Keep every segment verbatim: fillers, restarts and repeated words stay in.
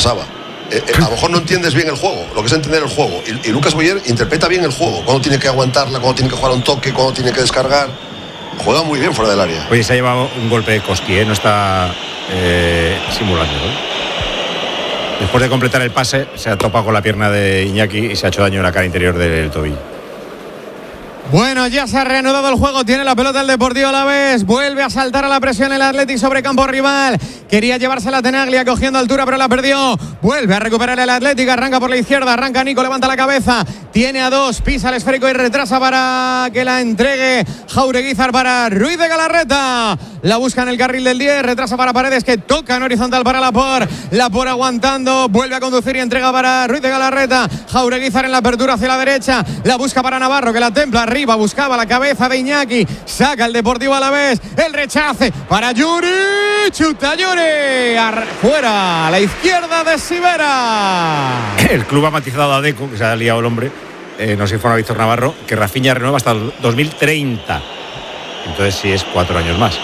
pasaba. Eh, eh, a lo mejor no entiendes bien el juego, lo que es entender el juego. Y, y Lucas Boyer interpreta bien el juego, cuando tiene que aguantarla, cuando tiene que jugar un toque, cuando tiene que descargar. Juega muy bien fuera del área. Oye, se ha llevado un golpe de Koski, ¿eh? No está eh, simulando, ¿no? Después de completar el pase, se ha topado con la pierna de Iñaki y se ha hecho daño en la cara interior del tobillo. Bueno, ya se ha reanudado el juego, tiene la pelota el Deportivo Alavés, vuelve a saltar a la presión el Athletic sobre campo rival, quería llevársela a Tenaglia cogiendo altura pero la perdió, vuelve a recuperar el Athletic, arranca por la izquierda, arranca Nico, levanta la cabeza, tiene a dos, pisa el esférico y retrasa para que la entregue Jaureguizar para Ruiz de Galarreta, la busca en el carril del diez, retrasa para Paredes que toca en horizontal para Lapor, Lapor aguantando, vuelve a conducir y entrega para Ruiz de Galarreta, Jaureguizar en la apertura hacia la derecha, la busca para Navarro que la templa arriba, buscaba la cabeza de Iñaki, saca el Deportivo Alavés, el rechace para Yuri, chuta Yuri, Ar- fuera a la izquierda de Sivera. El club ha matizado a Deco, que se ha liado el hombre, eh, nos informa Víctor Navarro, que Rafinha renueva hasta el dos mil treinta, entonces sí es cuatro años más.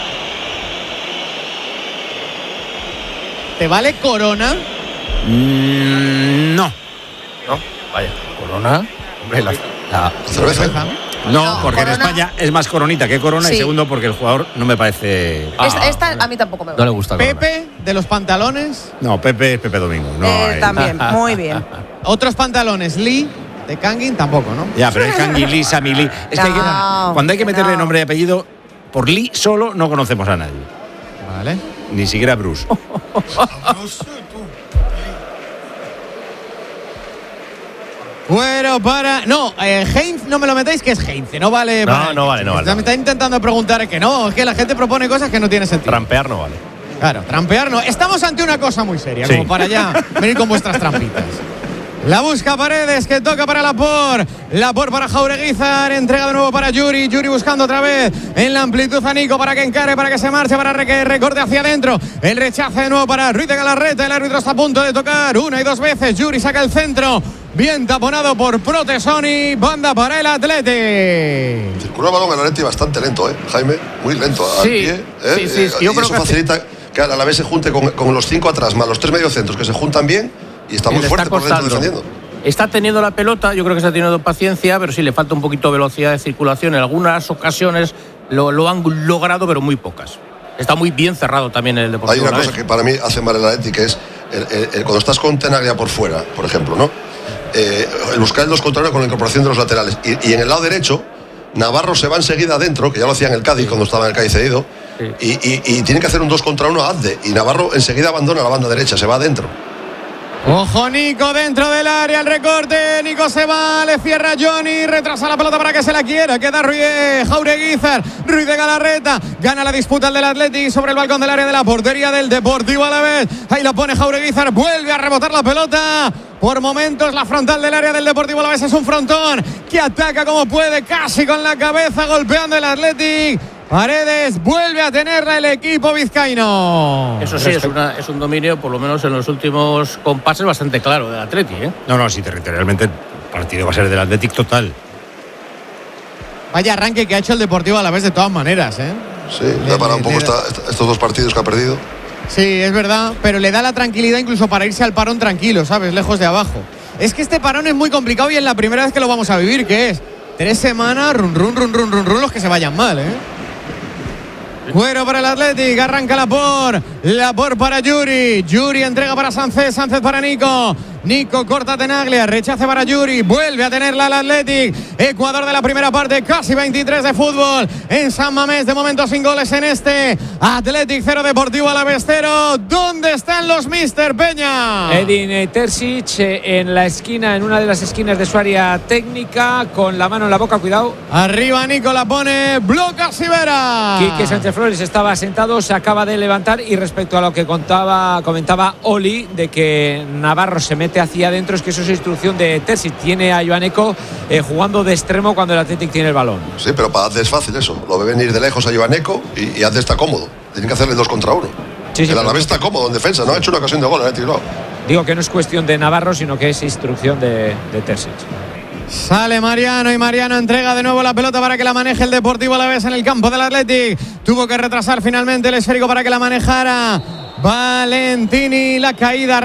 ¿Te vale Corona? Mm, no. No, vaya, Corona. Hombre, la, la cerveza. No, No, porque Corona. en España es más Coronita que Corona, Sí. y segundo porque el jugador no me parece. Ah, esta, esta a mí tampoco me no vale. le gusta Corona. Pepe, de los pantalones. No, Pepe es Pepe Domingo. No Eh, hay- también, muy bien. Otros pantalones, Lee, de Kangin, tampoco, ¿no? Ya, pero es Kangi Lee, Sami Lee. Es que, hay que No, cuando hay que meterle no. nombre y apellido, por Lee solo no conocemos a nadie. Vale. Ni siquiera Bruce. Bueno, para... No, eh, Heinz no me lo metáis, que es Heinz, no vale. No, para- no vale, no vale, Me no está vale. intentando preguntar que no, es que la gente propone cosas que no tienen sentido. Trampear no vale. Claro, trampear no. Estamos ante una cosa muy seria, Sí. como para ya venir con vuestras trampitas. La busca Paredes, que toca para Lapor. Lapor para Jaureguizar, entrega de nuevo para Yuri. Yuri buscando otra vez en la amplitud a Nico para que encare, para que se marche, para que recorte hacia adentro. El rechace de nuevo para Ruiz de Galarreta. El árbitro está a punto de tocar una y dos veces. Yuri saca el centro. Bien taponado por Protesoni. Banda para el Athletic. Circula el balón al Atleti bastante lento, ¿eh, Jaime? Muy lento, al Sí, pie. ¿eh? sí, sí, Eh, yo y creo eso que facilita que a la vez se junte con, con los cinco atrás, más los tres mediocentros que se juntan bien y está muy Le fuerte está por dentro costando. defendiendo. Está teniendo la pelota, yo creo que está teniendo paciencia, pero sí le falta un poquito de velocidad de circulación. En algunas ocasiones lo, lo han logrado, pero muy pocas. Está muy bien cerrado también el Deportivo. Hay una Alavés. cosa que para mí hace mal el Atleti, que es el, el- el- cuando estás con Tenaglia por fuera, por ejemplo, ¿no? Eh, el buscar el dos contra uno con la incorporación de los laterales. Y, y en el lado derecho, Navarro se va enseguida adentro, que ya lo hacía en el Cádiz cuando estaba en el Cádiz cedido, Sí. y, y- y tiene que hacer un dos contra uno a Azde. Y Navarro enseguida abandona la banda derecha, se va adentro. Ojo Nico dentro del área, el recorte, Nico se va, le cierra Johnny, retrasa la pelota para que se la quiera, queda Ruiz, Jaureguizar, Ruiz de Galarreta, gana la disputa el del Athletic sobre el balcón del área de la portería del Deportivo Alavés, ahí la pone Jaureguizar, vuelve a rebotar la pelota, por momentos la frontal del área del Deportivo Alavés es un frontón que ataca como puede, casi con la cabeza golpeando el Athletic. Paredes vuelve a tenerla el equipo vizcaíno. Eso sí, es, una, es un dominio, por lo menos en los últimos compases, bastante claro del Atleti, ¿eh? No, no, sí, territorialmente el partido va a ser del Athletic total. Vaya arranque que ha hecho el Deportivo Alavés de todas maneras, ¿eh? Sí, le ha parado un poco le- esta- esta- estos dos partidos que ha perdido. Sí, es verdad, pero le da la tranquilidad incluso para irse al parón tranquilo, ¿sabes? Lejos de abajo. Es que este parón es muy complicado y es la primera vez que lo vamos a vivir, que es tres semanas, run, run, run, run, run, run, los que se vayan mal, ¿eh? Cuero para el Athletic, arranca Lapor, Lapor para Yuri, Yuri entrega para Sánchez, Sánchez para Nico, Nico corta a Tenaglia, rechace para Yuri, vuelve a tenerla al Athletic, Ecuador de la primera parte, casi veintitrés de fútbol en San Mamés, de momento sin goles en este, Athletic cero, Deportivo Alavés cero, ¿dónde están los Mister Peña? Edin eh, Terzic eh, en la esquina, en una de las esquinas de su área técnica, con la mano en la boca, cuidado. Arriba Nico la pone, bloca Sivera. Quique Sánchez Flores estaba sentado, se acaba de levantar, y respecto a lo que contaba, comentaba Oli, de que Navarro se mete hacia adentro, es que eso es instrucción de Terzic. Tiene a Joaneco eh, jugando de extremo cuando el Athletic tiene el balón. Sí, pero para Azde es fácil eso. Lo ve venir de lejos a Joaneco y, y Azde está cómodo. Tienen que hacerle dos contra uno. Sí, sí, el Alavés pero- está cómodo en defensa, no ha hecho una ocasión de gol, el Athletic no. Digo que no es cuestión de Navarro, sino que es instrucción de, de Terzic. Sale Mariano y Mariano entrega de nuevo la pelota para que la maneje el Deportivo Alavés en el campo del Athletic. Tuvo que retrasar finalmente el esférico para que la manejara Valentini. La caída